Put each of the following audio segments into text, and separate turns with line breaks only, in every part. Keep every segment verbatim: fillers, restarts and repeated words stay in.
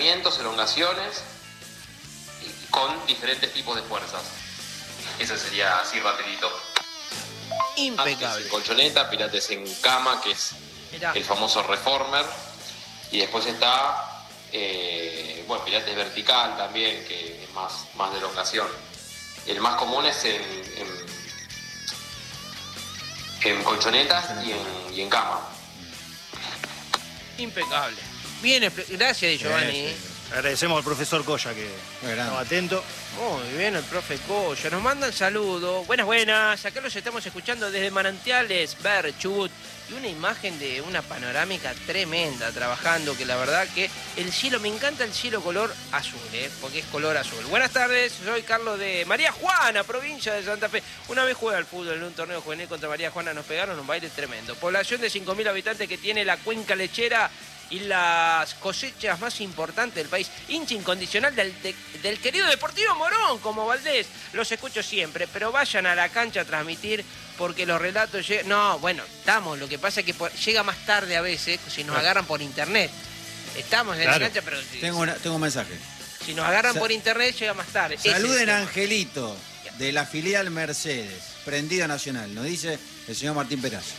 estiramientos, elongaciones, con diferentes tipos de fuerzas. Eso sería así rapidito.
Impecable.
En colchoneta, pilates en cama, que es Mirá. el famoso reformer. Y después está, eh, bueno, pilates vertical también, que es más, más de elongación. El más común es en, en, en colchonetas y en, y en cama.
Impecable. Bien, gracias, Giovanni. Sí, sí.
Agradecemos al profesor Coya que estaba atento.
Muy bien, el profe Coya. Nos mandan saludos. Buenas, buenas. Acá los estamos escuchando desde Manantiales, Ver, Chubut. Y una imagen de una panorámica tremenda trabajando, que la verdad que el cielo, me encanta el cielo color azul, ¿eh? Porque es color azul. Buenas tardes, soy Carlos de María Juana, provincia de Santa Fe. Una vez jugué al fútbol en un torneo juvenil contra María Juana, nos pegaron un baile tremendo. Población de cinco mil habitantes que tiene la cuenca lechera y las cosechas más importantes del país. Hincha incondicional del, de, del querido Deportivo Morón, como Valdés. Los escucho siempre, pero vayan a la cancha a transmitir, porque los relatos llegan... No, bueno, estamos, lo que pasa es que por... llega más tarde a veces, si nos agarran por internet. Estamos en claro. la cancha, pero...
Tengo, una, tengo un mensaje.
Si nos agarran Sa por internet, llega más tarde.
Saluden a Angelito, de la filial Mercedes, Prendida Nacional, nos dice el señor Martín Perazo.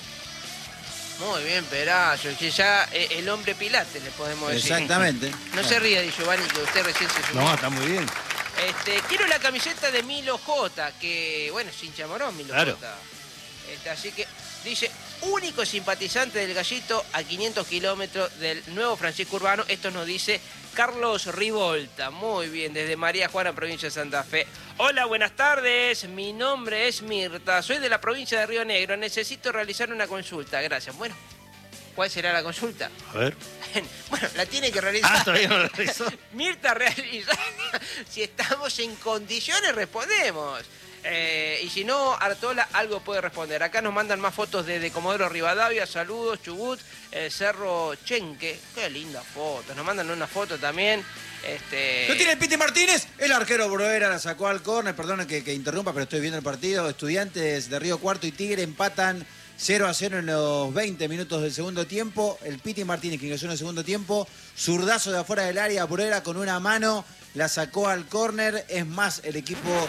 Muy bien, Perazo, que ya eh, el hombre Pilates, le podemos decir.
Exactamente.
No claro. se ría de Giovanni, que usted recién se subió.
No, está muy bien.
Este, quiero la camiseta de Milo J, que, bueno, es hincha Morón, Milo
claro.
J. Este, así que, dice, único simpatizante del Gallito a quinientos kilómetros del nuevo Francisco Urbano. Esto nos dice Carlos Rivolta. Muy bien, desde María Juana, provincia de Santa Fe. Hola, buenas tardes. Mi nombre es Mirta. Soy de la provincia de Río Negro. Necesito realizar una consulta. Gracias. Bueno, ¿cuál será la consulta?
A ver.
Bueno, la tiene que realizar.
Ah, todavía no la realizó.
Mirta, realiza. Si estamos en condiciones, respondemos. Eh, y si no, Artola algo puede responder. Acá nos mandan más fotos desde Comodoro Rivadavia. Saludos, Chubut, eh, Cerro Chenque. Qué linda foto. Nos mandan una foto también. Este...
¿No tiene el Piti Martínez? El arquero Broera la sacó al córner. Perdona que, que interrumpa, pero estoy viendo el partido. Estudiantes de Río Cuarto y Tigre empatan cero a cero en los veinte minutos del segundo tiempo. El Piti Martínez, que ingresó en el segundo tiempo, zurdazo de afuera del área. Broera con una mano la sacó al córner. Es más, el equipo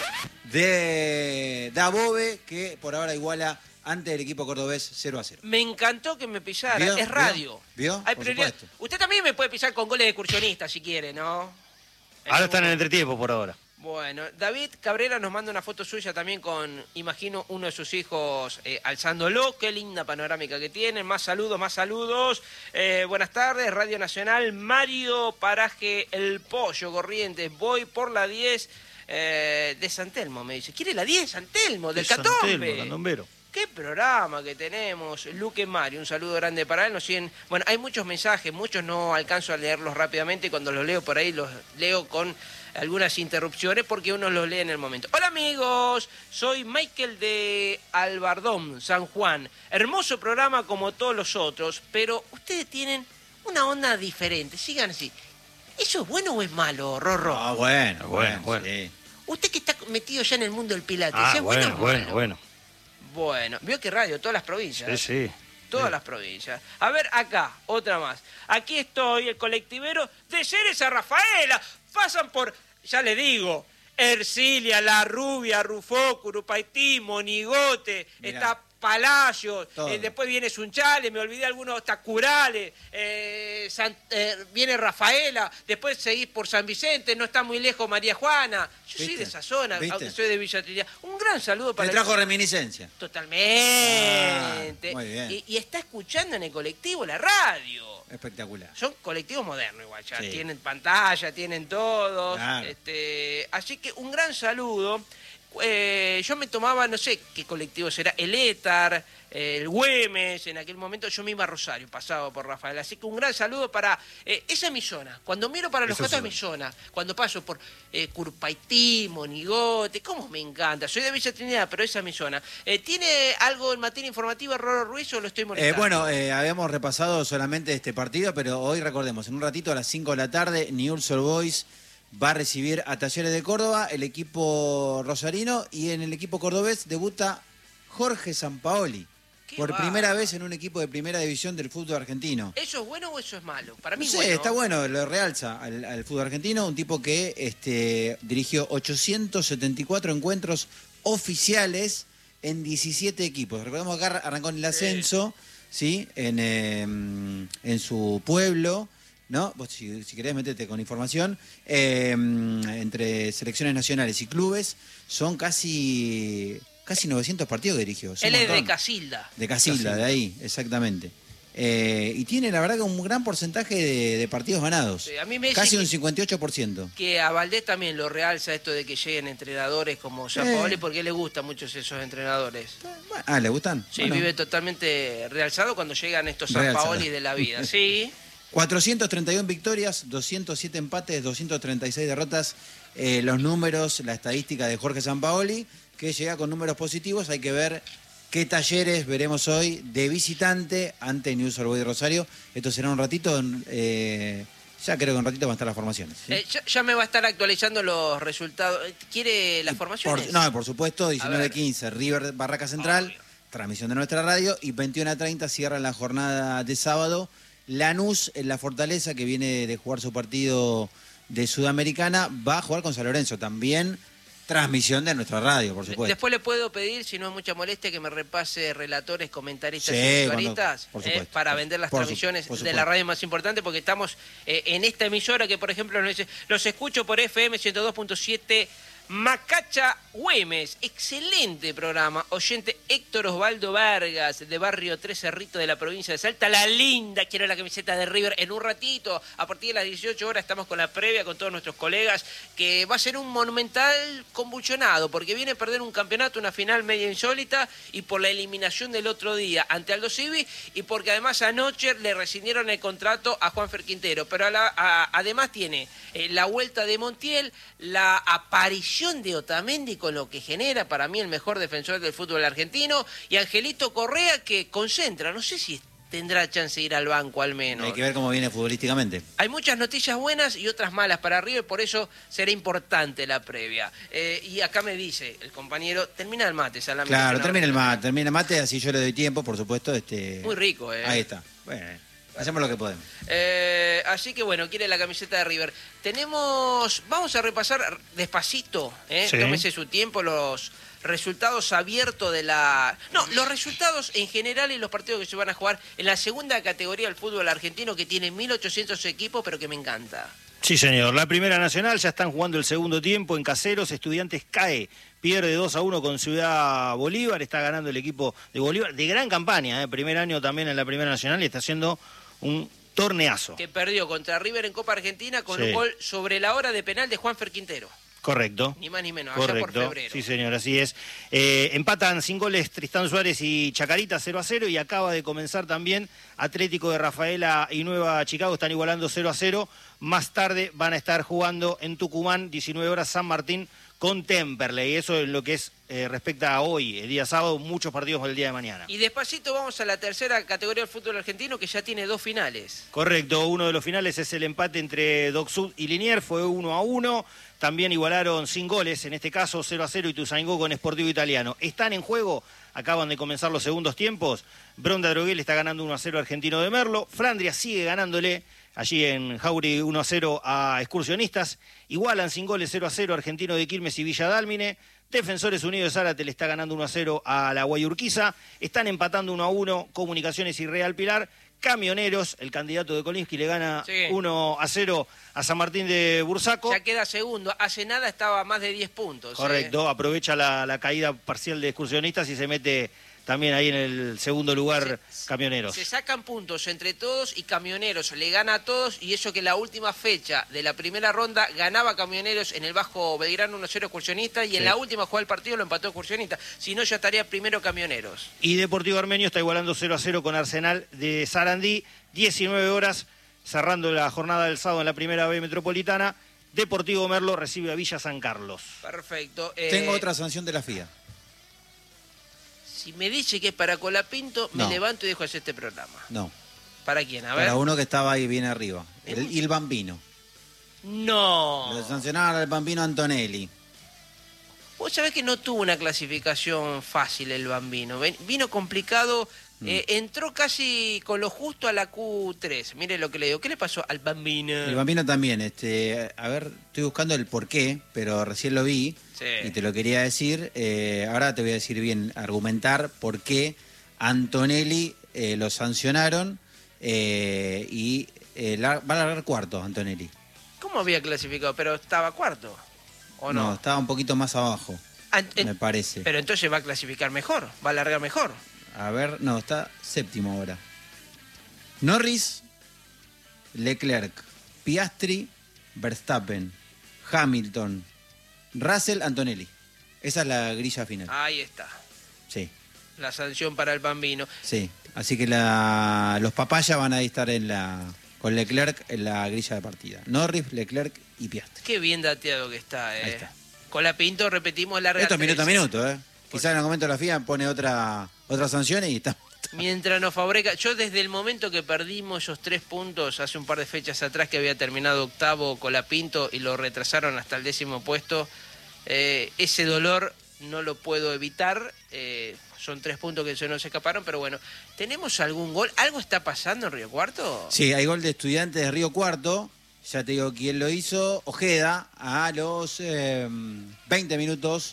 de Dabove, que por ahora iguala ante el equipo cordobés cero a cero.
Me encantó que me pisara,
¿Vio?
es radio.
¿Vio?
Hay
por
prioridad.
supuesto.
Usted también me puede pisar con goles de excursionista si quiere, ¿no?
Ahora están en el entretiempo por ahora.
Bueno, David Cabrera nos manda una foto suya también con, imagino, uno de sus hijos eh, alzándolo. Qué linda panorámica que tienen. Más saludos, más saludos. Eh, buenas tardes, Radio Nacional. Mario Paraje El Pollo Corrientes. Voy por la diez eh, de San Telmo, me dice. ¿Quiere la diez, San Telmo, del Catombe?
San Telmo, candombero.
Qué programa que tenemos. Luque Mario, un saludo grande para él. Nos siguen... Bueno, hay muchos mensajes, muchos no alcanzo a leerlos rápidamente y cuando los leo por ahí los leo con algunas interrupciones porque uno los lee en el momento. Hola amigos, soy Michael de Albardón, San Juan. Hermoso programa como todos los otros, pero ustedes tienen una onda diferente. Sigan así. ¿Eso es bueno o es malo, Rorro?
Ah, bueno, bueno,
bueno.
Sí.
Usted que está metido ya en el mundo del pilates,
Ah,
¿es
bueno,
bueno,
bueno, bueno.
Bueno, vio que radio, todas las provincias.
Sí, sí.
Todas
sí.
las provincias. A ver, acá, otra más. Aquí estoy, el colectivero de Ceres a Rafaela. Pasan por, ya le digo, Ercilia, La Rubia, Rufó, Curupaití, Monigote,
Mirá.
está Palacios,
Todo.
eh, después viene Sunchales, me olvidé algunos, está Curales, eh, San- eh, viene Rafaela, después seguís por San Vicente, no está muy lejos María Juana. Yo soy
¿Viste?
de esa zona,
¿Viste?
aunque soy de Villa Trinidad. Un gran saludo para
Le trajo reminiscencia.
Totalmente.
Ah, muy bien.
Y, y está escuchando en el colectivo la radio.
Espectacular.
Son colectivos modernos igual, ya
Sí.
tienen pantalla, tienen todos.
Claro.
Este, así que un gran saludo. Eh, yo me tomaba, no sé qué colectivo será, el Étar, eh, el Güemes, en aquel momento yo me iba a Rosario, pasaba por Rafael. Así que un gran saludo para... Eh, esa es mi zona. Cuando miro para los
Eso
costados
sí.
es mi zona. Cuando paso por eh, Curpaití, Monigote, cómo me encanta. Soy de Villa Trinidad, pero esa es mi zona. Eh, ¿Tiene algo en materia informativa, Roro Ruiz, o lo estoy
Eh,
molestando?
bueno, eh, habíamos repasado solamente este partido, pero hoy recordemos, en un ratito a las cinco de la tarde, Newell's Old Boys va a recibir a Talleres de Córdoba, el equipo rosarino, y en el equipo cordobés debuta Jorge Sampaoli, por
va?
primera vez en un equipo de primera división del fútbol argentino.
¿Eso es bueno o eso es malo? Para mí
No sé,
bueno.
está bueno, lo realza al, al fútbol argentino, un tipo que este, dirigió ochocientos setenta y cuatro encuentros oficiales en diecisiete equipos. Recordemos que arrancó en el ascenso, ¿sí? En, eh, en su pueblo, ¿no? Vos si, si querés meterte con información, eh, entre selecciones nacionales y clubes, son casi, casi novecientos partidos que dirigió.
Él es de Casilda.
De Casilda, de ahí, exactamente. Eh, y tiene, la verdad, que un gran porcentaje de, de partidos ganados.
Sí, a mí me
Casi
que,
un cincuenta y ocho por ciento.
Que a Valdés también lo realza esto de que lleguen entrenadores como Sampaoli, eh. porque le gustan muchos esos entrenadores.
Ah, ¿le gustan?
Sí,
bueno.
Vive totalmente realzado cuando llegan estos Sampaoli de la vida. Sí.
cuatrocientas treinta y una victorias, doscientos siete empates, doscientas treinta y seis derrotas. Eh, los números, la estadística de Jorge Sampaoli, que llega con números positivos. Hay que ver qué Talleres veremos hoy de visitante ante Newell's Old Boys Rosario. Esto será un ratito, eh, ya creo que un ratito van a estar las formaciones. ¿Sí?
Eh, ya, ya me va a estar actualizando los resultados. ¿Quiere las formaciones?
Por, no, por supuesto, diecinueve quince, River Barraca Central, obvio. Transmisión de nuestra radio, y veintiuno a treinta cierra la jornada de sábado. Lanús, en la Fortaleza, que viene de jugar su partido de Sudamericana, va a jugar con San Lorenzo también. Transmisión de nuestra radio, por supuesto.
Después le puedo pedir, si no es mucha molestia, que me repase relatores, comentaristas
sí,
y usuaristas
eh,
para vender las
por
transmisiones
su,
de la radio más importante, porque estamos eh, en esta emisora que, por ejemplo, los, los escucho por F M ciento dos punto siete Macacha Güemes. Excelente programa. Oyente Héctor Osvaldo Vargas, de Barrio Tres Cerrito de la provincia de Salta. La linda, quiero la camiseta de River en un ratito. A partir de las dieciocho horas estamos con la previa con todos nuestros colegas, que va a ser un monumental convulsionado, porque viene a perder un campeonato, una final media insólita, y por la eliminación del otro día ante Aldo Civi, y porque además anoche le rescindieron el contrato a Juanfer Quintero. Pero a la, a, además tiene eh, la vuelta de Montiel, la aparición de Otamendi, con lo que genera para mí el mejor defensor del fútbol argentino, y Angelito Correa, que concentra, no sé si tendrá chance de ir al banco al menos.
Hay que ver cómo viene futbolísticamente.
Hay muchas noticias buenas y otras malas para arriba, y por eso será importante la previa. Eh, y acá me dice el compañero, termina el mate, Salame.
Claro, termina el mate, termina el mate, así yo le doy tiempo, por supuesto. Este...
Muy rico, ¿eh?
Ahí está. Bueno, hacemos lo que podemos.
Eh, así que bueno, quiere la camiseta de River. Tenemos, vamos a repasar despacito, ¿eh? Sí. Tómese su tiempo, los resultados abiertos de la... No, los resultados en general y los partidos que se van a jugar en la segunda categoría del fútbol argentino, que tiene mil ochocientos equipos, pero que me encanta.
Sí, señor. La Primera Nacional, ya están jugando el segundo tiempo en Caseros. Estudiantes cae, pierde dos a uno con Ciudad Bolívar. Está ganando el equipo de Bolívar. De gran campaña, ¿eh? Primer año también en la Primera Nacional, y está haciendo un torneazo.
Que perdió contra River en Copa Argentina con sí. un gol sobre la hora de penal de Juanfer Quintero.
Correcto.
Ni más ni menos,
Correcto.
allá por febrero.
Sí, señor, así es. Eh, empatan sin goles Tristán Suárez y Chacarita cero a cero, y acaba de comenzar también Atlético de Rafaela y Nueva Chicago, están igualando cero a cero. Más tarde van a estar jugando en Tucumán, diecinueve horas, San Martín con Temperley. Eso es lo que es eh, respecta a hoy, el día sábado, muchos partidos el día de mañana.
Y despacito vamos a la tercera categoría del fútbol argentino, que ya tiene dos finales.
Correcto, uno de los finales es el empate entre Doc Sud y Liniers, fue uno a uno. También igualaron sin goles, en este caso cero a cero Ituzaingó con Sportivo Italiano. Están en juego, acaban de comenzar los segundos tiempos. Bronda Droguel está ganando uno a cero Argentino de Merlo. Flandria sigue ganándole allí en Jauri uno a cero a Excursionistas. Igualan sin goles cero a cero Argentino de Quilmes y Villa Dálmine. Defensores Unidos de Zárate le está ganando uno a cero a la Guayurquiza. Están empatando uno a uno Comunicaciones y Real Pilar. Camioneros, el candidato de Kolinsky, le gana sí. uno a cero a San Martín de Bursaco.
Ya queda segundo. Hace nada estaba a más de diez puntos.
Correcto,
¿eh?
Aprovecha la, la caída parcial de Excursionistas y se mete también ahí en el segundo lugar
se,
Camioneros.
Se sacan puntos entre todos y Camioneros le gana a todos, y eso que la última fecha de la primera ronda ganaba Camioneros en el Bajo Belgrano uno a cero Excursionistas, y sí. en la última jugada del partido lo empató Excursionistas. Si no, ya estaría primero Camioneros.
Y Deportivo Armenio está igualando cero a cero con Arsenal de Sarandí. diecinueve horas, cerrando la jornada del sábado en la primera B metropolitana. Deportivo Merlo recibe a Villa San Carlos.
Perfecto. Eh...
Tengo otra sanción de la F I A.
Si me dice que es para Colapinto, me
no.
levanto y dejo hacer este programa.
No.
¿Para quién? A ver.
Para uno que estaba ahí bien arriba. El, el Bambino.
No.
Lo sancionaron al Bambino Antonelli.
Vos sabés que no tuvo una clasificación fácil el Bambino. Ven- Vino complicado, mm. eh, entró casi con lo justo a la Q tres. Mire lo que le digo. ¿Qué le pasó al Bambino?
El Bambino también. Este, a ver, estoy buscando el porqué, pero recién lo vi
Sí.
y te lo quería decir. Eh, ahora te voy a decir bien, argumentar por qué Antonelli eh, lo sancionaron eh, y eh, la- va a largar cuarto Antonelli.
¿Cómo había clasificado? ¿Pero estaba cuarto? ¿O no?
No, estaba un poquito más abajo,
Ah, eh,
me parece.
Pero entonces va a clasificar mejor, va a largar mejor.
A ver, no, está séptimo ahora. Norris, Leclerc, Piastri, Verstappen, Hamilton, Russell, Antonelli. Esa es la grilla final.
Ahí está,
Sí,
la sanción para el Bambino.
sí. Así que la, los papayas van a estar en la, con Leclerc en la grilla de partida. Norris, Leclerc y Piastri.
Qué bien dateado que está, eh.
Ahí está.
Con la Pinto repetimos larga
Esto es minuto a
tres.
minuto, ¿eh? Quizás en algún momento la F I A pone otra, otra sanción y está.
Mientras nos fabrica, yo desde el momento que perdimos esos tres puntos hace un par de fechas atrás que había terminado octavo Colapinto y lo retrasaron hasta el décimo puesto, eh, ese dolor no lo puedo evitar, eh, son tres puntos que se nos escaparon, pero bueno, ¿tenemos algún gol? ¿Algo está pasando en Río Cuarto?
Sí, hay gol de Estudiantes de Río Cuarto. Ya te digo quién lo hizo. Ojeda a los eh, veinte minutos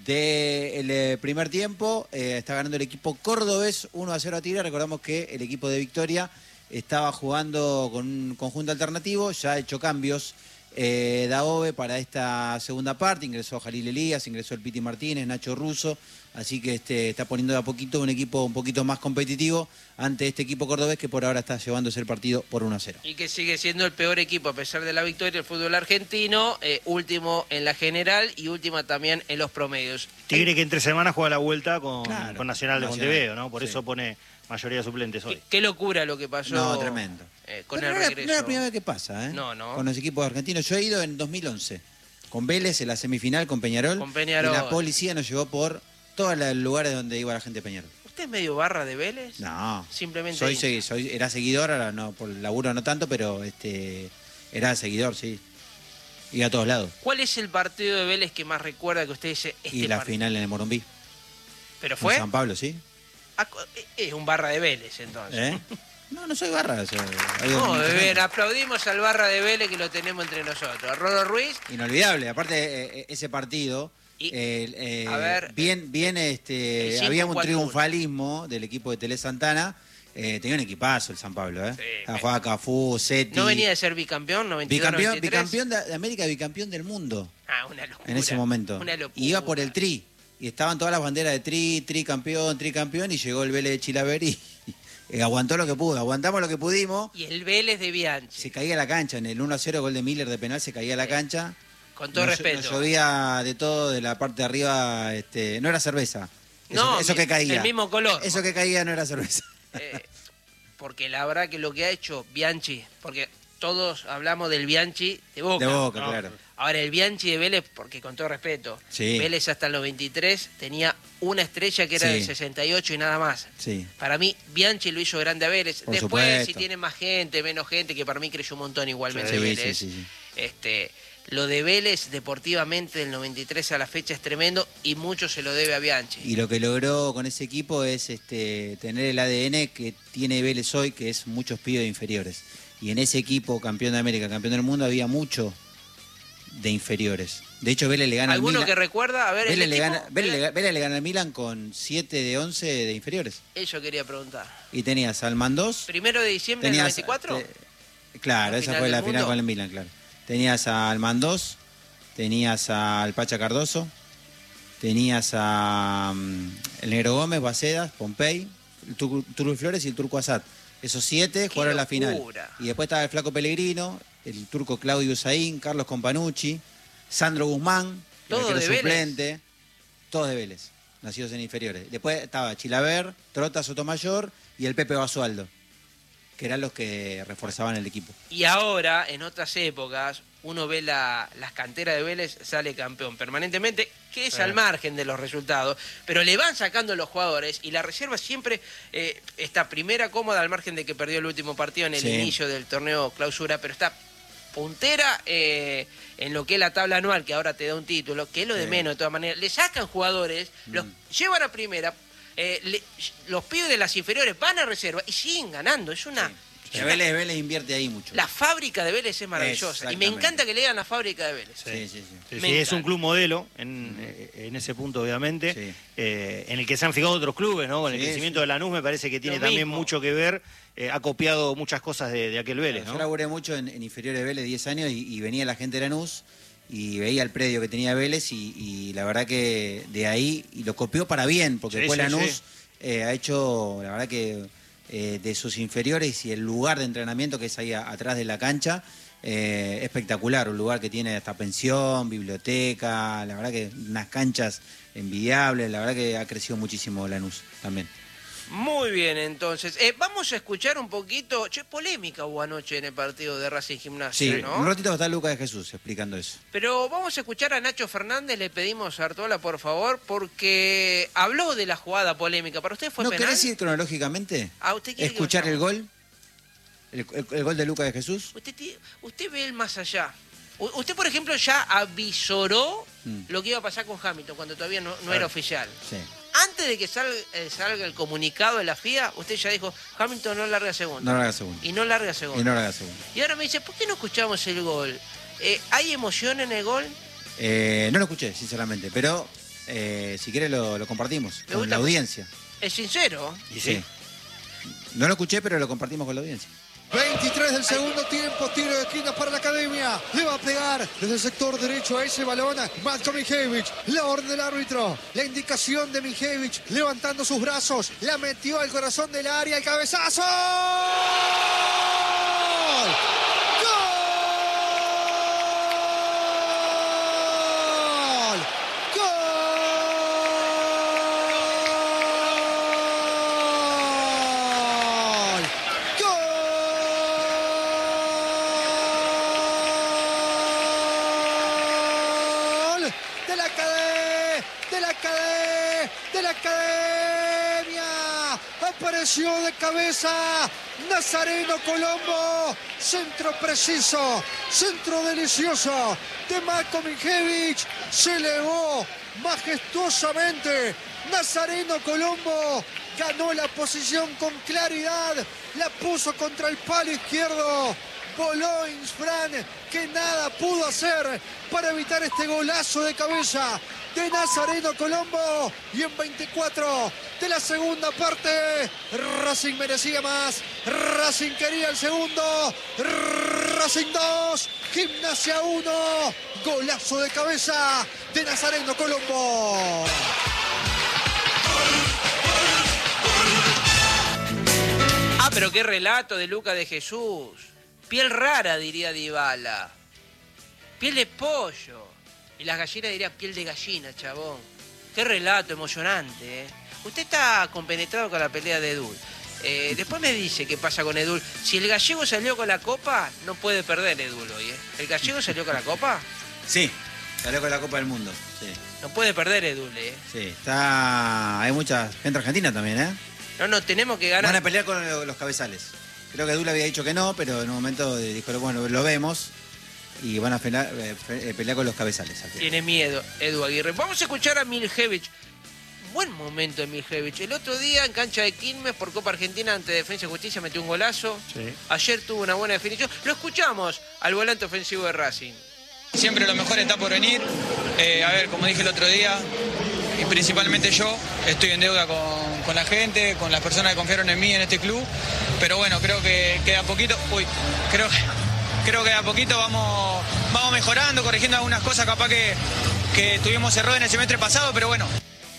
del eh, primer tiempo. Eh, está ganando el equipo cordobés uno a cero a Tigre. Recordamos que el equipo de Victoria estaba jugando con un conjunto alternativo. Ya ha hecho cambios eh, Daobe para esta segunda parte. Ingresó Jalil Elías, ingresó el Piti Martínez, Nacho Russo. Así que este, está poniendo de a poquito un equipo un poquito más competitivo ante este equipo cordobés que por ahora está llevándose el partido por uno a cero.
Y que sigue siendo el peor equipo a pesar de la victoria del fútbol argentino, eh, último en la general y última también en los promedios.
Tigre que entre semanas juega la vuelta con,
Claro,
con Nacional de
Nacional.
Montevideo, ¿no? Por
Sí.
eso pone mayoría de suplentes hoy.
Qué, qué locura lo que pasó.
No, tremendo.
eh, con
Pero
el
no, era,
regreso.
no es la primera vez que pasa, ¿eh?
No, no.
Con los equipos argentinos. Yo he ido en dos mil once con Vélez en la semifinal con Peñarol.
Con Peñarol.
Y la policía nos llevó por todos los lugares donde iba la gente de Peñarol.
¿Usted es medio barra de Vélez?
No.
Simplemente
Soy,
hincha.
segui- soy era seguidor, ahora no, por laburo no tanto, pero este era seguidor, sí. Iba a todos lados.
¿Cuál es el partido de Vélez que más recuerda que usted dice este
y la
partido?
final en el Morumbí.
¿Pero
En
fue?
San Pablo, sí.
Ah, co- Es un barra de Vélez entonces.
¿Eh? No, no soy barra. o sea, hay
No,
mucha
bien,
gente.
aplaudimos al barra de Vélez que lo tenemos entre nosotros. Rolo Ruiz,
Inolvidable. Aparte, eh, eh, ese partido,
Y,
eh, eh,
a ver,
bien, bien, este,
el cinco
había un
cuatro uno.
triunfalismo del equipo de Tele Santana. Eh, tenía un equipazo el San Pablo, ¿eh?
Sí,
Ah,
me-
jugaba Cafú, Seti.
¿no venía de ser bicampeón? noventa y dos,
bicampeón,
noventa y tres?
bicampeón de, de América, bicampeón del mundo
Ah, una locura.
en ese momento.
Una locura.
Y iba por el tri. Y estaban todas las banderas de tri, tri campeón, tri campeón. Y llegó el Vélez de Chilaver y, y aguantó lo que pudo. Aguantamos lo que pudimos.
Y el Vélez de Bianchi.
Se caía la cancha. En el uno a cero, gol de Miller de penal, se caía la cancha.
Con todo
Nos-
respeto.
nos llovía de todo, de la parte de arriba. Este, no era cerveza. Eso,
No,
eso
mi-
que caía.
el mismo color.
Eso que caía no era cerveza.
Eh, porque la verdad que lo que ha hecho Bianchi, porque todos hablamos del Bianchi de Boca.
De Boca,
¿no?
claro.
Ahora el Bianchi de Vélez, porque con todo respeto,
Sí.
Vélez hasta el noventa y tres tenía una estrella que era
Sí.
del sesenta y ocho y nada más.
Sí.
Para mí, Bianchi lo hizo grande a Vélez.
Por
Después,
supuesto.
si tiene más gente, menos gente, que para mí creyó un montón igualmente
Sí,
Vélez.
sí, sí, sí.
Este, lo de Vélez deportivamente del noventa y tres a la fecha es tremendo y mucho se lo debe a Bianchi.
Y lo que logró con ese equipo es este, tener el A D N que tiene Vélez hoy, que es muchos pibes inferiores. Y en ese equipo, campeón de América, campeón del mundo, había mucho de inferiores. De hecho, Vélez le gana al
¿Alguno
Milan.
que recuerda? A ver,
Vélez
el
le,
equipo,
gana, Vélez, le, Vélez le gana al Milan con siete de once de inferiores.
Eso quería preguntar.
Y tenías al Mandós.
¿Primero de diciembre del
Tenías,
noventa y cuatro?
te- claro,
¿La
esa
final
fue
del
la final
mundo?
con el Milan, claro. Tenías al Mandós, tenías al Pacha Cardoso, tenías a mm, el Negro Gómez, Bacedas, Pompey, el Tur- Turbo Flores y el Turco Asad. Esos siete
¡Qué
jugaron la final.
locura!
Y después estaba el Flaco Pellegrino, el turco Claudio Usain, Carlos Companucci, Sandro Guzmán, el
Todo
arquero
de Vélez.
suplente, todos de Vélez, nacidos en inferiores. Después estaba Chilaver, Trota Sotomayor y el Pepe Basualdo, que eran los que reforzaban el equipo.
Y ahora, en otras épocas, uno ve la, las canteras de Vélez, sale campeón permanentemente, que es al margen de los resultados, pero le van sacando los jugadores y la reserva siempre eh, está primera cómoda al margen de que perdió el último partido en el
Sí.
inicio del torneo clausura, pero está puntera eh, en lo que es la tabla anual, que ahora te da un título, que es lo de
Sí.
menos de todas maneras. Le sacan jugadores, mm. los llevan a primera, eh, le, los pibes de las inferiores van a reserva y siguen ganando. Es una...
Sí. Sí. Vélez, Vélez invierte ahí mucho.
La fábrica de Vélez es maravillosa. Y me encanta que le digan la fábrica de Vélez.
Sí, sí, sí. sí,
sí
es un club modelo en, mm. en ese punto, obviamente.
Sí.
Eh, en el que se han fijado otros clubes, ¿no? Con el
sí,
crecimiento
sí.
de Lanús me parece que tiene
Lo
también
mismo.
mucho que ver. Eh, ha copiado muchas cosas de, de aquel Vélez, ¿no?
Yo laburé mucho en, en inferiores de Vélez, diez años, y, y venía la gente de Lanús y veía el predio que tenía Vélez y, y la verdad que de ahí, y lo copió para bien, porque
Sí,
después
sí,
Lanús
sí.
Eh, ha hecho, la verdad que eh, de sus inferiores y el lugar de entrenamiento que es ahí a, atrás de la cancha, eh, espectacular, un lugar que tiene hasta pensión, biblioteca, la verdad que unas canchas envidiables, la verdad que ha crecido muchísimo Lanús también.
Muy bien, entonces. Eh, vamos a escuchar un poquito... Che, polémica hubo anoche en el partido de Racing Gimnasia,
Sí,
¿no?
un ratito está Lucas de Jesús explicando eso.
Pero vamos a escuchar a Nacho Fernández, le pedimos a Artola, por favor, porque habló de la jugada polémica. ¿Para usted fue
¿No
penal?
querés ir cronológicamente?
Ah, ¿usted quiere que
¿Escuchar el
vayamos?
gol? El, el- el gol de Lucas de Jesús?
Usted, ti- usted ve el más allá. U- Usted, por ejemplo, ya avisoró
Mm.
lo que iba a pasar con Hamilton cuando todavía no, no
Claro.
era oficial.
Sí.
Antes de que salga, eh, salga el comunicado de la F I A, usted ya dijo, Hamilton no larga segundo.
No larga segundo.
Y no larga segundo.
Y no larga segundo.
Y ahora me dice, ¿por qué no escuchamos el gol? Eh, ¿Hay emoción en el gol?
Eh, no lo escuché, sinceramente, pero eh, si quieres lo, lo compartimos
Me
con
gusta-
la audiencia.
Es sincero.
Y sí.
No lo escuché, pero lo compartimos con la audiencia.
veintitrés del segundo tiempo, tiro de esquina para la academia. Le va a pegar desde el sector derecho a ese balón Matko Mijevich. La orden del árbitro, la indicación de Mijevich, levantando sus brazos, la metió al corazón del área, el cabezazo. ¡Gol! ¡Gol! ¡Gol! De la academia, de la academia, de la academia. Apareció de cabeza Nazareno Colombo. Centro preciso, centro delicioso de Matko Mijevich. Se elevó majestuosamente. Nazareno Colombo ganó la posición con claridad. La puso contra el palo izquierdo. Voló Insfran, que nada pudo hacer para evitar este golazo de cabeza de Nazareno Colombo. Y en veinticuatro de la segunda parte, Racing merecía más. Racing quería el segundo. Racing dos, Gimnasia uno. Golazo de cabeza de Nazareno Colombo.
Ah, pero qué relato de Lucas de Jesús. Piel rara, diría Dybala. Piel de pollo. Y las gallinas dirían piel de gallina, chabón. Qué relato emocionante, ¿eh? Usted está compenetrado con la pelea de Edul. Eh, después me dice qué pasa con Edul. Si el gallego salió con la copa, no puede perder Edul hoy, ¿eh? ¿El gallego salió con la copa?
Sí, salió con la Copa del Mundo. Sí,
No puede perder Edul, ¿eh?
sí. Está... Hay mucha gente argentina también, ¿eh?
No, no, tenemos que
Van
ganar.
a pelear con lo- los cabezales. Creo que Dula había dicho que no, pero en un momento dijo, bueno, lo vemos. Y van a pelear, eh, fe- eh, pelear con los cabezales. al final.
Tiene miedo, Edu Aguirre. Vamos a escuchar a Mijevich. Buen momento de Mijevich. El otro día en cancha de Quilmes por Copa Argentina ante Defensa y Justicia metió un golazo.
Sí.
Ayer tuvo una buena definición. Lo escuchamos al volante ofensivo de Racing.
Siempre lo mejor está por venir. Eh, a ver, como dije el otro día, y principalmente yo, estoy en deuda con, con la gente, con las personas que confiaron en mí en este club. Pero bueno, creo que, que de a poquito, uy, creo, creo que de a poquito vamos, vamos mejorando, corrigiendo algunas cosas capaz que, que tuvimos errores en el semestre pasado, pero bueno.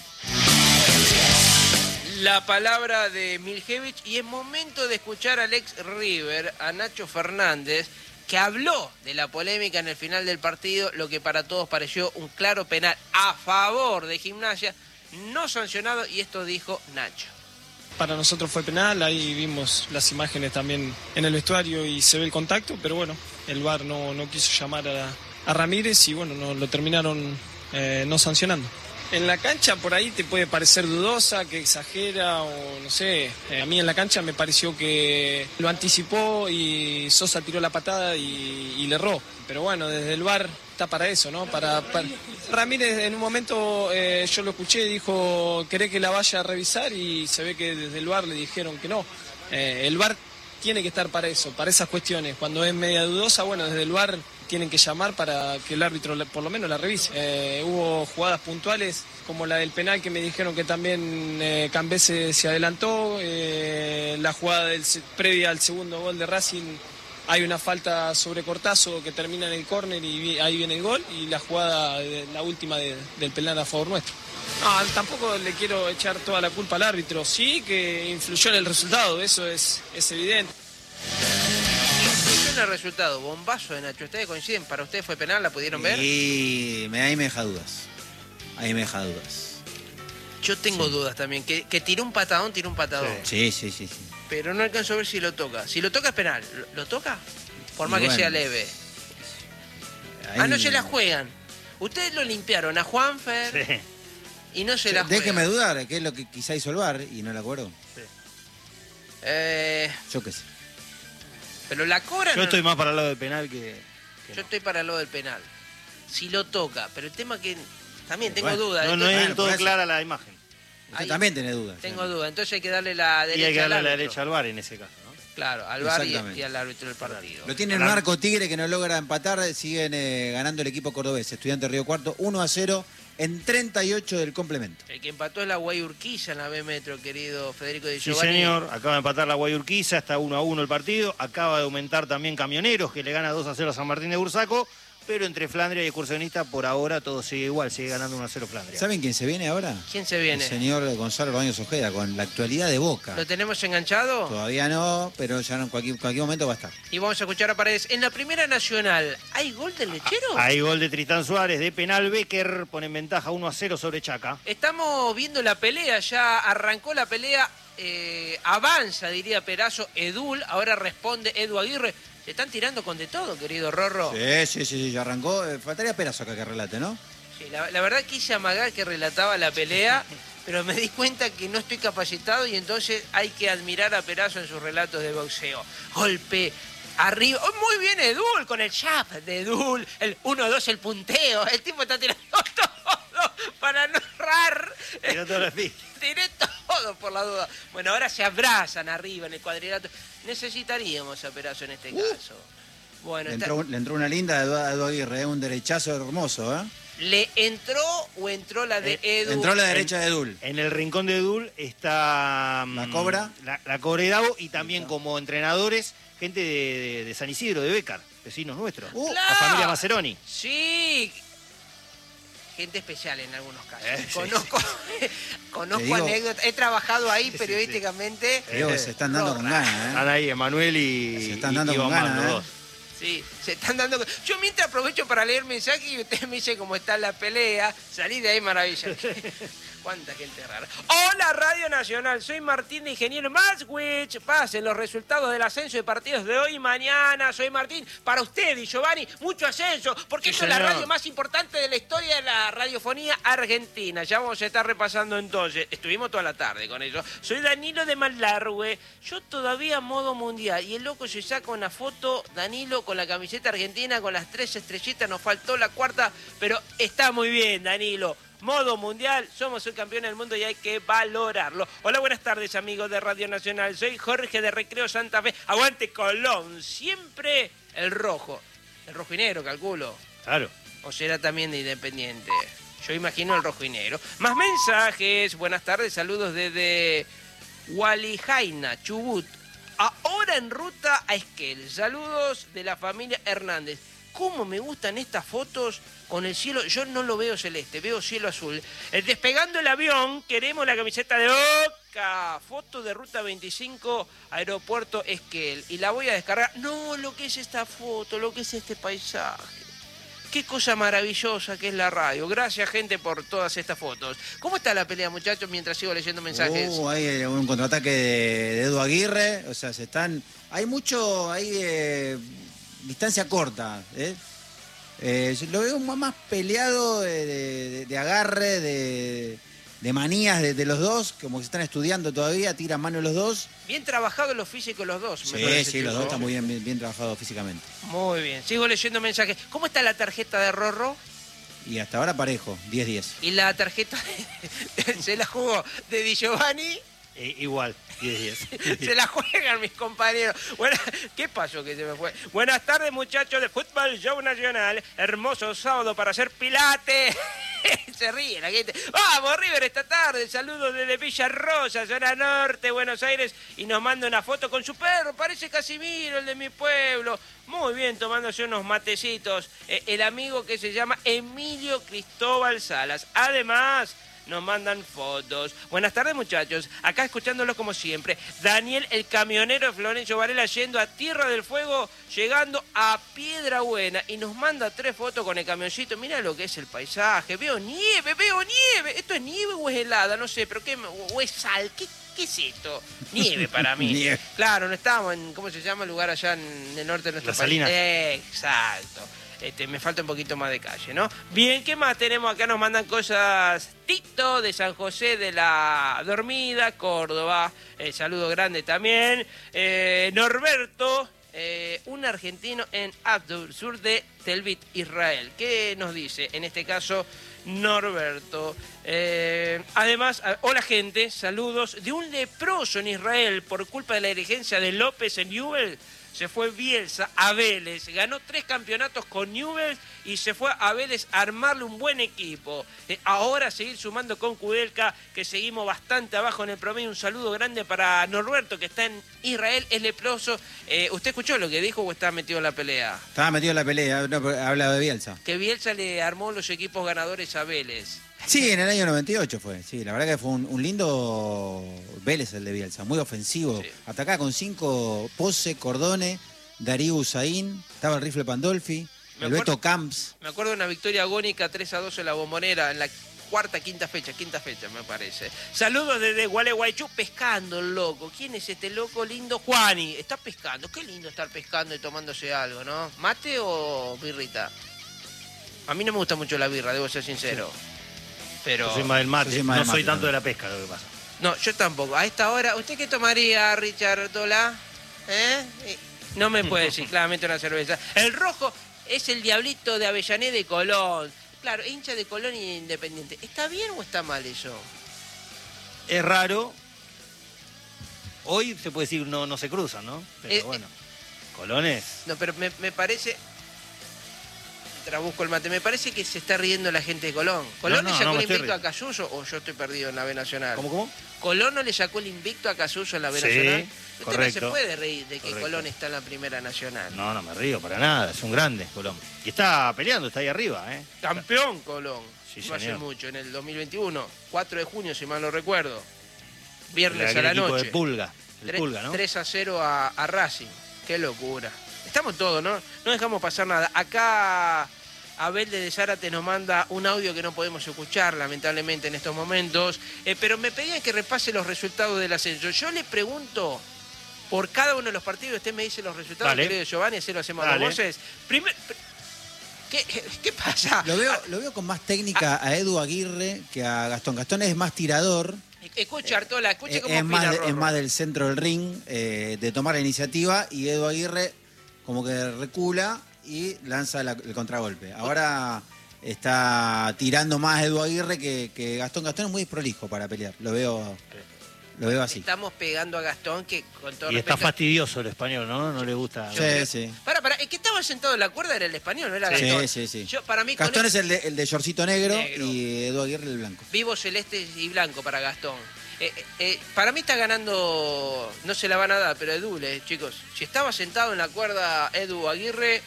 La palabra de Mijevich y es momento de escuchar al ex River, a Nacho Fernández, que habló de la polémica en el final del partido, lo que para todos pareció un claro penal a favor de Gimnasia, no sancionado, y esto dijo Nacho.
Para nosotros fue penal, ahí vimos las imágenes también en el vestuario y se ve el contacto, pero bueno, el V A R no, no quiso llamar a, a Ramírez y bueno, no, lo terminaron eh, no sancionando. En la cancha por ahí te puede parecer dudosa, que exagera o no sé. Eh, a mí en la cancha me pareció que lo anticipó y Sosa tiró la patada y, y le erró. Pero bueno, desde el V A R está para eso, ¿no? Para, para... Ramírez en un momento eh, yo lo escuché, dijo, ¿querés que la vaya a revisar? Y se ve que desde el V A R le dijeron que no. Eh, el V A R tiene que estar para eso, para esas cuestiones. Cuando es media dudosa, bueno, desde el V A R tienen que llamar para que el árbitro por lo menos la revise. Eh, hubo jugadas puntuales como la del penal que me dijeron que también eh, Cambese se adelantó. Eh, la jugada del, previa al segundo gol de Racing, hay una falta sobre Cortazo que termina en el córner y ahí viene el gol. Y la jugada, de, la última de, del penal a favor nuestro. No, tampoco le quiero echar toda la culpa al árbitro. Sí que influyó en el resultado, eso es, es evidente.
Influyó en el resultado, bombazo de Nacho. ¿Ustedes coinciden? ¿Para ustedes fue penal? ¿La pudieron ver?
Y me, ahí me deja dudas. Ahí me deja dudas.
Yo tengo sí. dudas también. Que, que tiró un patadón, tiró un patadón.
Sí, sí, sí, sí.
Pero no alcanzo a ver si lo toca. Si lo toca es penal. ¿Lo, lo toca? Por más y que bueno, sea leve. Ahí... Ah, no se la juegan. Ustedes lo limpiaron a Juanfer. Sí. Y no se la juega.
Déjeme dudar, que es lo que quizá hizo el V A R y no la acuerdo. Sí.
Eh...
Yo qué sé.
Pero la cobra.
Yo no... estoy más para el lado del penal que. que
Yo
no.
estoy para el lado del penal. Si lo toca, pero el tema que. También tengo
bueno,
dudas.
No, no es del todo clara la imagen.
Usted ahí también tiene dudas.
Tengo ¿sí? dudas. Entonces hay que darle la derecha.
Y hay que darle
al
la derecha al V A R en ese caso, ¿no?
Claro, al V A R y, y al árbitro del partido.
Lo tiene el Marco Tigre que no logra empatar. Siguen eh, ganando el equipo cordobés. Estudiante Río Cuarto, uno a cero. En treinta y ocho del complemento.
El que empató es la Guayurquiza en la B Metro, querido Federico de
Sí,
Giovanni.
señor. Acaba de empatar la Guayurquiza, está uno a uno el partido. Acaba de aumentar también Camioneros, que le gana dos a cero a San Martín de Bursaco. Pero entre Flandria y Excursionista, por ahora todo sigue igual, sigue ganando uno a cero Flandria.
¿Saben quién se viene ahora?
¿Quién se viene?
El señor Gonzalo Baños Ojeda, con la actualidad de Boca.
¿Lo tenemos enganchado?
Todavía no, pero ya en cualquier, cualquier momento va a estar.
Y vamos a escuchar a Paredes. En la Primera Nacional, ¿hay gol del Lechero?
Ah, hay gol de Tristán Suárez, de penal. Becker pone en ventaja uno a cero sobre Chaca.
Estamos viendo la pelea, ya arrancó la pelea, eh, avanza, diría Perazo, Edul, ahora responde Edu Aguirre. Se están tirando con de todo, querido Rorro.
Sí, sí, sí, sí ya arrancó. Eh, faltaría Perazo acá que relate, ¿no?
Sí, la, la verdad quise amagar que relataba la pelea, pero me di cuenta que no estoy capacitado y entonces hay que admirar a Perazo en sus relatos de boxeo. Golpe, arriba, oh, muy bien Edul, con el chap de Edul, el uno dos, el punteo, el tipo está tirando todo para no errar.
Tiró todo el fin.
Tiré todo por la duda. Bueno, ahora se abrazan arriba en el cuadrilátero. Necesitaríamos a Perazo en este uh, caso. Bueno,
le,
está...
entró, le entró una linda a Edu Aguirre, ¿eh? Un derechazo hermoso, ¿eh?
¿Le entró o entró la de Edu?
Entró la derecha en, de Edul.
En el rincón de Edul está...
La Cobra.
La, la Cobra y Davo, y también como entrenadores, gente de, de, de San Isidro, de Bécar, vecinos nuestros.
Uh,
la familia Maceroni.
Sí. Gente especial en algunos casos.
Eh,
conozco
sí, sí.
conozco
digo,
anécdotas. He trabajado ahí
sí,
periodísticamente.
Sí, sí. Eh, se están dando no, con ganas, ¿eh?
Están ahí Emanuel y
se están dando
y
con ganas, ¿eh?
Dos.
Sí, se están dando... Yo mientras aprovecho para leer mensajes y usted me dice cómo está la pelea. Salí de ahí, maravilla. Cuánta gente rara. Hola, Radio Nacional. Soy Martín de Ingeniero Maswich. Pasen los resultados del ascenso de partidos de hoy y mañana. Soy Martín. Para usted y Giovanni, mucho ascenso. Porque sí, esto es la radio más importante de la historia de la radiofonía argentina. Ya vamos a estar repasando entonces. Estuvimos toda la tarde con eso. Soy Danilo de Malargüe. Yo todavía modo mundial. Y el loco se saca una foto, Danilo, con la camiseta argentina, con las tres estrellitas. Nos faltó la cuarta, pero está muy bien, Danilo. Modo mundial, somos el campeón del mundo y hay que valorarlo. Hola, buenas tardes, amigos de Radio Nacional. Soy Jorge de Recreo Santa Fe. Aguante Colón, siempre el rojo. El rojo y negro, calculo.
Claro.
O será también de Independiente. Yo imagino el rojo y negro. Más mensajes. Buenas tardes, saludos desde Hualijaina, Chubut. Ahora en ruta a Esquel. Saludos de la familia Hernández. ¿Cómo me gustan estas fotos con el cielo? Yo no lo veo celeste, veo cielo azul. Despegando el avión, queremos la camiseta de Boca. Foto de Ruta veinticinco, Aeropuerto Esquel. Y la voy a descargar. No, lo que es esta foto, lo que es este paisaje. Qué cosa maravillosa que es la radio. Gracias, gente, por todas estas fotos. ¿Cómo está la pelea, muchachos, mientras sigo leyendo mensajes?
Uh, hay un contraataque de, de Edu Aguirre. O sea, se están... Hay mucho... Hay... Eh... distancia corta, ¿eh? Eh, lo veo más peleado de, de, de agarre, de, de manías de, de los dos, como que se están estudiando todavía, tiran mano los dos.
Bien trabajados los físicos los dos.
Sí,
me parece,
sí, los dos
¿no?
están muy bien, bien, bien trabajados físicamente.
Muy bien, sigo leyendo mensajes. ¿Cómo está la tarjeta de Rorro?
Y hasta ahora parejo, diez diez.
¿Y la tarjeta de, se la jugó de Di Giovanni?
Eh, igual, diez diez.
Se la juegan mis compañeros. Buena, ¿qué pasó que se me fue? Buenas tardes, muchachos de Fútbol Show Nacional. Hermoso sábado para hacer pilates. Se ríe la gente. Vamos, River, esta tarde. Saludos desde Villa Rosa, zona norte, Buenos Aires. Y nos manda una foto con su perro. Parece Casimiro, el de mi pueblo. Muy bien, tomándose unos matecitos. Eh, el amigo que se llama Emilio Cristóbal Salas. Además, nos mandan fotos. Buenas tardes, muchachos. Acá escuchándolos como siempre. Daniel, el camionero de Florencio Varela, yendo a Tierra del Fuego, llegando a Piedra Buena. Y nos manda tres fotos con el camioncito. Mira lo que es el paisaje. Veo nieve, veo nieve. ¿Esto es nieve o es helada? No sé, pero ¿qué? ¿O es sal? ¿Qué, qué es esto? Nieve para mí.
Nieve.
Claro, no estábamos en, ¿cómo se llama el lugar allá en el norte de nuestro
Las
país?
Salinas.
Exacto. Este, me falta un poquito más de calle, ¿no? Bien, ¿qué más tenemos acá? Nos mandan cosas. Tito de San José de la Dormida, Córdoba. Eh, saludo grande también. Eh, Norberto, eh, un argentino en Abdul, sur de Tel Aviv, Israel. ¿Qué nos dice? En este caso, Norberto. Eh, además, a, hola gente, saludos. De un leproso en Israel por culpa de la dirigencia de López en Newell. Se fue Bielsa a Vélez, ganó tres campeonatos con Newell's y se fue a Vélez a armarle un buen equipo. Eh, ahora seguir sumando con Kudelka, que seguimos bastante abajo en el promedio. Un saludo grande para Norberto, que está en Israel, es leproso. Eh, ¿Usted escuchó lo que dijo o está metido en la pelea?
Estaba metido en la pelea, no, habla de Bielsa.
Que Bielsa le armó los equipos ganadores a Vélez.
Sí, en el año noventa y ocho fue. Sí, la verdad que fue un, un lindo Vélez el de Bielsa, muy ofensivo.
Sí.
Atacaba con cinco, Pose, Cordone, Darío Usain, estaba el rifle Pandolfi,
Me
el
acuerdo-
Beto Camps.
Me acuerdo de una victoria agónica tres a dos en la Bombonera, en la cuarta, quinta fecha, quinta fecha me parece. Saludos desde Gualeguaychú, pescando el loco. ¿Quién es este loco lindo? Juani, está pescando. Qué lindo estar pescando y tomándose algo, ¿no? ¿Mate o birrita? A mí no me gusta mucho la birra, debo ser sincero. Pero...
Yo soy más del mate,
Yo soy más
no
del
soy
mate
tanto
también.
de la pesca lo que pasa.
No, yo tampoco. A esta hora, ¿usted qué tomaría, Richard Tola? ¿Eh? Eh, No me puede decir, claramente una cerveza. El rojo es el diablito de Avellaneda de Colón. Claro, hincha de Colón y Independiente. ¿Está bien o está mal eso?
Es raro. Hoy se puede decir no, no se cruzan, ¿no? Pero
Eh,
bueno, Colones.
No, pero me, me parece... Mientras busco el mate, me parece que se está riendo la gente de Colón. ¿Colón
No, no,
le sacó
no me
el
estoy
invicto a
riendo.
Cayuso o yo estoy perdido en la B Nacional?
¿Cómo, cómo?
¿Colón no le sacó el invicto a Cayuso en la B
Sí,
Nacional? Usted
correcto.
no se puede reír de que
Correcto.
Colón está en la Primera Nacional.
No, no me río para nada, es un grande Colón. Y está peleando, está ahí arriba, ¿eh?
Campeón Colón.
Sí,
no hace
señor.
mucho, en el dos mil veintiuno. cuatro de junio, si mal no recuerdo. Viernes
Aquel
a la
equipo
noche.
de Pulga, el
Tre-
Pulga, ¿no?
tres a cero a, a Racing. Qué locura. Estamos todos, ¿no? No dejamos pasar nada. Acá Abel de Zárate nos manda un audio que no podemos escuchar, lamentablemente, en estos momentos. Eh, pero me pedían que repase los resultados del ascenso. Yo le pregunto por cada uno de los partidos. Usted me dice los resultados,
Dale.
querido Giovanni, así lo hacemos a
Dale.
dos voces. Primer... ¿Qué, ¿Qué pasa?
Lo veo, lo veo con más técnica a Edu Aguirre que a Gastón. Gastón es más tirador,
Escucha, Artola, escuche
eh,
cómo
es,
opina
más de-
Rorro.
es más del centro del ring, eh, de tomar la iniciativa, y Edu Aguirre como que recula y lanza la- el contragolpe. Ahora está tirando más Edu Aguirre que, que Gastón. Gastón es muy desprolijo para pelear, lo veo, lo veo así.
Estamos pegando a Gastón, que con todo
Y está
respeto...
fastidioso el español, ¿no? No le gusta.
Sí, sí.
Para, para, el que estaba sentado en la cuerda era el español, no era
Sí,
Gastón.
sí, sí.
Yo, para mí, con
Gastón
él-
es el de, el de shortcito negro,
Negro.
y Edu Aguirre el blanco.
vivo celeste y blanco para Gastón. Eh, eh, eh, para mí está ganando, no se la van a dar, pero Edule, chicos. Si estaba sentado en la cuerda Edu Aguirre...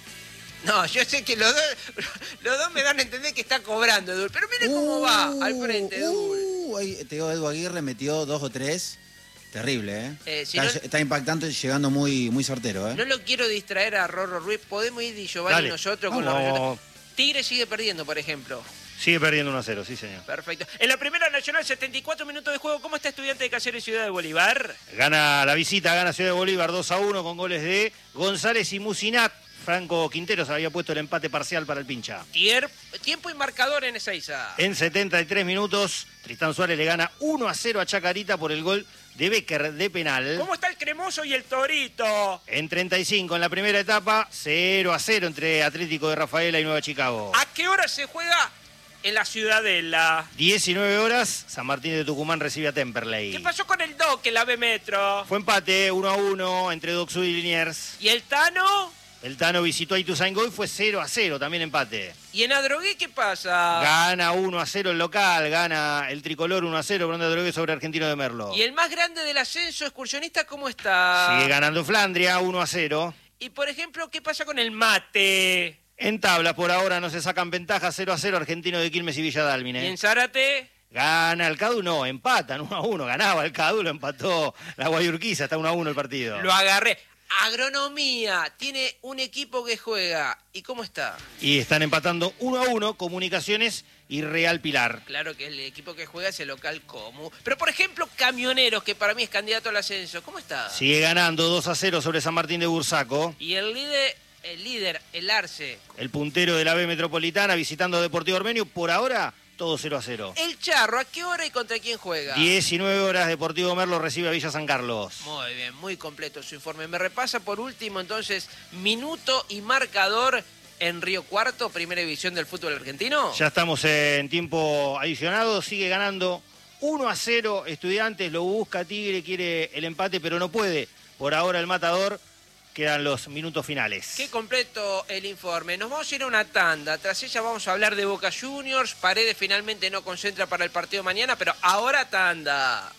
No, yo sé que los dos, los dos me dan a entender que está cobrando Edul, pero mire cómo va al frente Edul.
Uh, ahí, te digo, Edu Aguirre metió dos o tres. Terrible, ¿eh?
Eh, si
está,
no-
está impactante, llegando muy, muy certero, ¿eh?
No lo quiero distraer a Rorro Ruiz, podemos ir Di Giovanni
Dale.
nosotros con
Vamos.
los resultados. Tigre sigue perdiendo, por ejemplo.
Sigue perdiendo uno a cero, sí, señor.
Perfecto. En la Primera Nacional, setenta y cuatro minutos de juego. ¿Cómo está Estudiante de Caseros y Ciudad de Bolívar?
Gana la visita, gana Ciudad de Bolívar dos a uno con goles de González y Musinat. Franco Quinteros había puesto el empate parcial para el Pincha.
Tier, tiempo y marcador en Ezeiza.
En setenta y tres minutos, Tristán Suárez le gana uno a cero a Chacarita por el gol de Becker de penal.
¿Cómo está el Cremoso y el Torito?
En treinta y cinco, en la primera etapa, cero a cero entre Atlético de Rafaela y Nueva Chicago.
¿A qué hora se juega en la Ciudadela?
diecinueve horas, San Martín de Tucumán recibe a Temperley.
¿Qué pasó con el Doc en la B Metro?
Fue empate uno a uno entre Doc Sud y Liniers.
¿Y el Tano?
El Tano visitó a Ituzaingó y fue cero a cero, también empate.
¿Y en Adrogué qué pasa?
Gana uno a cero el local, gana el tricolor uno a cero, Bronda Adrogué sobre Argentino de Merlo.
¿Y el más grande del ascenso excursionista cómo está?
Sigue ganando Flandria uno a cero.
¿Y por ejemplo qué pasa con el Mate?
En tablas por ahora no se sacan ventajas, cero a cero Argentino de Quilmes y Villa Dálmine.
¿Y en Zárate?
Gana el Cadu, no, empatan uno a uno, ganaba el Cadu, lo empató la Guayurquiza, está uno a uno el partido.
Lo agarré. Agronomía, tiene un equipo que juega. ¿Y cómo está?
Y están empatando uno a uno Comunicaciones y Real Pilar.
Claro que el equipo que juega es el local Comu. Pero por ejemplo, Camioneros, que para mí es candidato al ascenso, ¿cómo está?
Sigue ganando dos a cero sobre San Martín de Bursaco.
Y el líder, el líder, el Arce.
El puntero de la B Metropolitana visitando Deportivo Ormenio, por ahora todo cero a cero.
El Charro, ¿a qué hora y contra quién juega?
diecinueve horas, Deportivo Merlo recibe a Villa San Carlos.
Muy bien, muy completo su informe. Me repasa por último entonces minuto y marcador en Río Cuarto, primera división del fútbol argentino.
Ya estamos en tiempo adicionado, sigue ganando uno a cero Estudiantes, lo busca Tigre, quiere el empate pero no puede. Por ahora el Matador. Quedan los minutos finales.
Qué completo el informe. Nos vamos a ir a una tanda. Tras ella vamos a hablar de Boca Juniors. Paredes finalmente no concentra para el partido mañana, pero ahora tanda.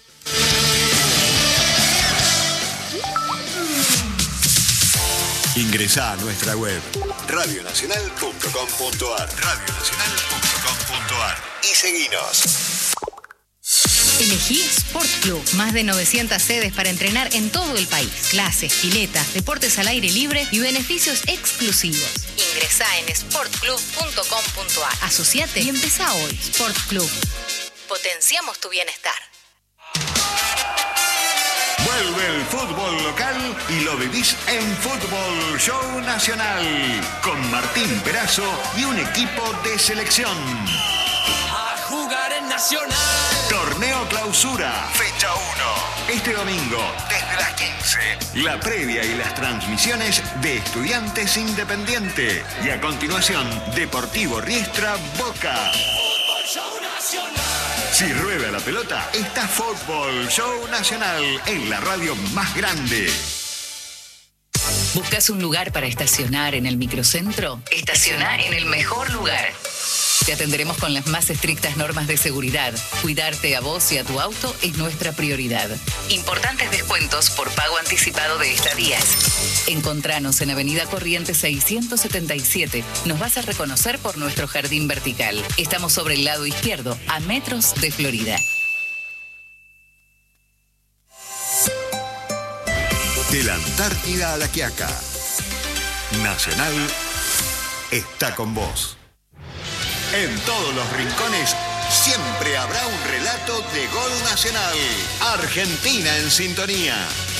Ingresá a nuestra web radio nacional punto com punto ar radio nacional punto com punto ar y seguinos.
Elegí Sport Club. Más de novecientas sedes para entrenar en todo el país. Clases, piletas, deportes al aire libre y beneficios exclusivos. Ingresá en sport club punto com punto ar. Asociate y empezá hoy. Sport Club. Potenciamos tu bienestar.
Vuelve el fútbol local y lo vivís en Fútbol Show Nacional. Con Martín Perazo y un equipo de selección.
A jugar en Nacional.
Torneo Clausura, fecha uno. Este domingo, desde las quince. La previa y las transmisiones de Estudiantes Independiente. Y a continuación, Deportivo Riestra Boca.
Fútbol Show Nacional.
Si rueda la pelota, está Fútbol Show Nacional en la radio más grande.
¿Buscas un lugar para estacionar en el microcentro? Estaciona en el mejor lugar. Te atenderemos con las más estrictas normas de seguridad. Cuidarte a vos y a tu auto es nuestra prioridad. Importantes descuentos por pago anticipado de estadías. Encontranos en Avenida Corrientes seiscientos setenta y siete. Nos vas a reconocer por nuestro jardín vertical. Estamos sobre el lado izquierdo, a metros de Florida.
De la Antártida a la Quiaca. Nacional está con vos. En todos los rincones siempre habrá un relato de gol nacional. Argentina en sintonía.